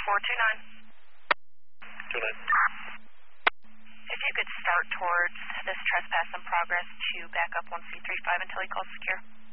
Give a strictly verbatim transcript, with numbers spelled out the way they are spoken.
four two nine. two nine. If you could start towards this trespass in progress to back up one C three five until he calls secure.